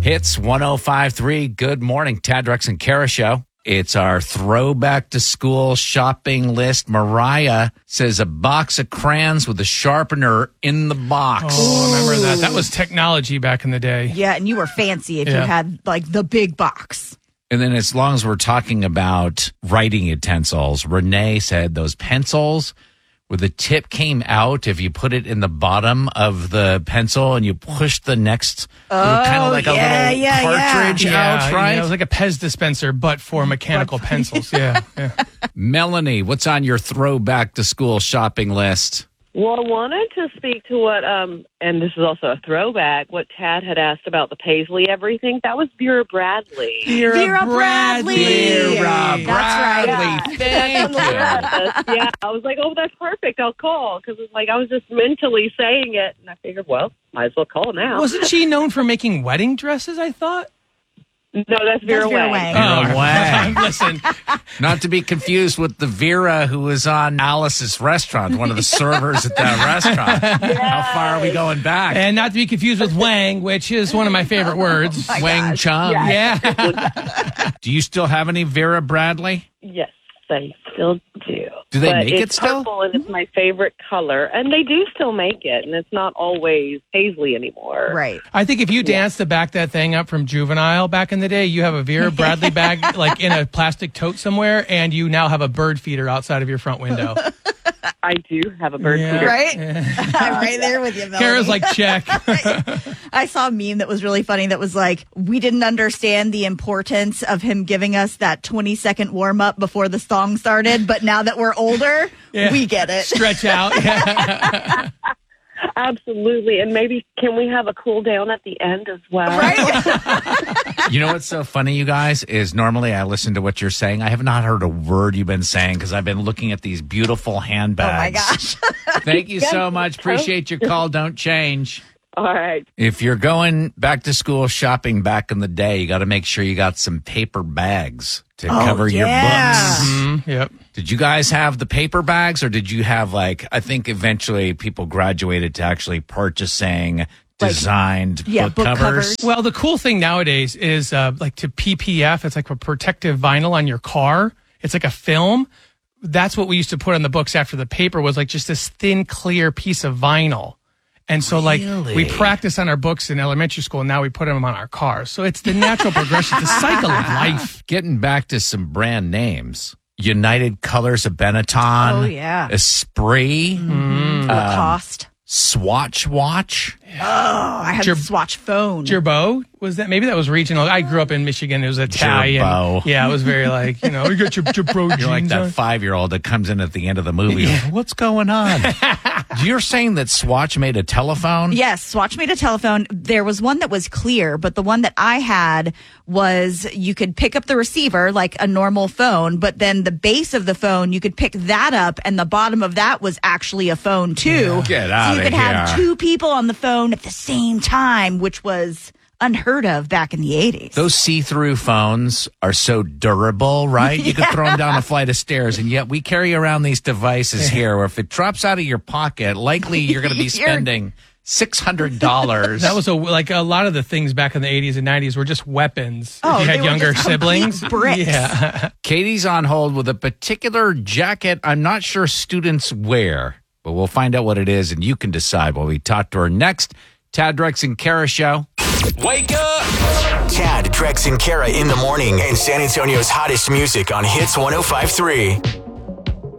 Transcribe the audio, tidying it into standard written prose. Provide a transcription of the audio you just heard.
Hits 105.3. Good morning, Tad, Drex, and Kara show. It's our throwback to school shopping list. Mariah says a box of crayons with a sharpener in the box. Oh, I remember that. That was technology back in the day. Yeah, and you were fancy if you had like the big box. And then as long as we're talking about writing utensils, Renee said those pencils where the tip came out, if you put it in the bottom of the pencil and you push the next kind of like a little cartridge out, right? Yeah, it was like a Pez dispenser, but for mechanical pencils. Yeah. Melanie, what's on your throwback to school shopping list? Well, I wanted to speak to what, and this is also a throwback, what Tad had asked about the Paisley everything. That was Vera Bradley. Vera Bradley. That's right. Thank you. Yeah, I was like, oh, that's perfect. I'll call. Because like I was just mentally saying it, and I figured, well, might as well call now. Wasn't she known for making wedding dresses, I thought? No, that's Vera Wang. Vera Wang. Listen. Not to be confused with the Vera who was on Alice's restaurant, one of the servers at that restaurant. How far are we going back? And not to be confused with Wang, which is one of my favorite words. Wang Chung. Yeah. Do you still have any Vera Bradley? Yes, I still do. Do they but make it it's still? purple, and it's my favorite color. And they do still make it, and it's not always Paisley anymore. Right. I think if you danced to back that thing up from Juvenile back in the day, you have a Vera Bradley bag like in a plastic tote somewhere, and you now have a bird feeder outside of your front window. I do have a bird feeder. Right? I'm right there with you, Melanie. Kara's like, check. I saw a meme that was really funny that was like, we didn't understand the importance of him giving us that 20-second warm-up before the song started, but now that we're older, we get it. Stretch out. Yeah. Absolutely. And maybe can we have a cool down at the end as well? Right? You know what's so funny, you guys, is normally I listen to what you're saying. I have not heard a word you've been saying because I've been looking at these beautiful handbags. Oh, my gosh. Thank you so much. Appreciate your call. Don't change. All right. If you're going back to school shopping back in the day, you got to make sure you got some paper bags to cover your books. Mm-hmm. Yep. Did you guys have the paper bags, or did you have I think eventually people graduated to actually purchasing designed book covers? Well, the cool thing nowadays is like to PPF, it's like a protective vinyl on your car. It's like a film. That's what we used to put on the books after the paper was like just this thin, clear piece of vinyl. And so, we practice on our books in elementary school, and now we put them on our cars. So it's the natural progression, the cycle of life. Getting back to some brand names. United Colors of Benetton. Oh, yeah. Esprit. Lacoste. Swatch Watch. Oh, I had the Swatch phone. Gerbeau? Was that? Maybe that was regional. I grew up in Michigan. It was Italian. Gerbeau. Yeah, it was very you got your Gerbeau jeans You're like that on. 5-year-old that comes in at the end of the movie. What's going on? You're saying that Swatch made a telephone? Yes, Swatch made a telephone. There was one that was clear, but the one that I had was you could pick up the receiver like a normal phone, but then the base of the phone, you could pick that up, and the bottom of that was actually a phone too. Get out So you of could here. have two people on the phone at the same time, which was unheard of back in the 80s. Those see-through phones are so durable, right? You could throw them down a flight of stairs, and yet we carry around these devices here where if it drops out of your pocket, likely you're going to be spending $600. That was a lot of the things back in the 80s and 90s were just weapons. Oh, if you they had were younger just complete siblings. bricks. Yeah. Katie's on hold with a particular jacket I'm not sure students wear, but we'll find out what it is, and you can decide while we talk to her next. Tad, Drex, and Kara show. Wake up! Tad, Drex, and Kara in the morning, and San Antonio's hottest music on Hits 105.3.